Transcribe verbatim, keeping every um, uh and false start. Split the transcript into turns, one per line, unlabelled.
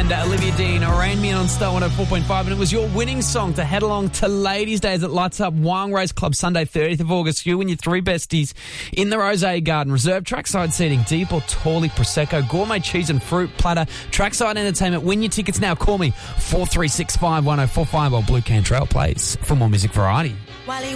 and uh, Olivia Dean, Rain Me on Star one oh four point five, and it was your winning song to head along to Ladies' Day as it lights up Wyong Race Club Sunday, thirtieth of August. You and your three besties in the Rose Garden. Reserve trackside seating, deep or tally Prosecco, gourmet cheese and fruit platter, trackside entertainment. Win your tickets now. Call me four three six five one oh four five or Blue Can Trail Plays for more music variety.